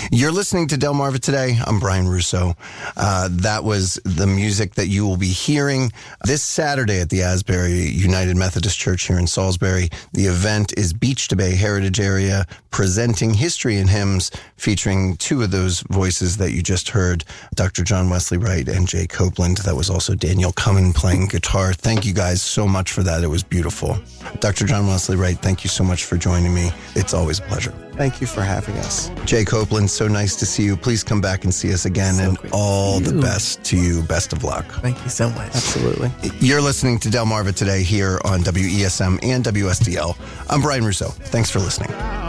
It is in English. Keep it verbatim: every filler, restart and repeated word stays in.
You're listening to Delmarva Today. I'm Brian Russo. Uh, that was the music that you will be hearing this Saturday at the Asbury United Methodist Church here in Salisbury. The event is Beach to Bay Heritage Area, presenting history and hymns, featuring two of those voices that you just heard, Doctor John Wesley Wright and Jay Copeland. That was also Daniel Cummin playing guitar. Thank you guys so much for that. It was beautiful. Doctor John Wesley Wright, thank you so much for joining me. It's always a pleasure. Thank you for having us. Jay Copeland, so nice to see you. Please come back and see us again, so and all the best to you. Best of luck. Thank you so much. Absolutely. You're listening to Delmarva Today here on W E S M and W S D L. I'm Brian Russo. Thanks for listening.